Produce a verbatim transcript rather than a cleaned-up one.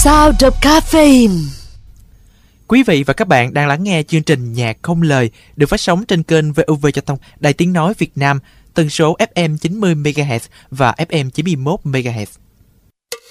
Sound of Caffeine. Quý vị và các bạn đang lắng nghe chương trình Nhạc Không Lời được phát sóng trên kênh vê o vê Giao thông Đài Tiếng Nói Việt Nam, tần số ép em chín mươi mê ga héc và ép em chín mươi mốt mê ga héc.